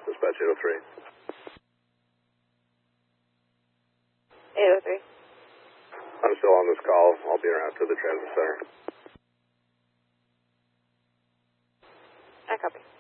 Dispatch 803. 803. I'm still on this call. I'll be around to the transit center. I copy.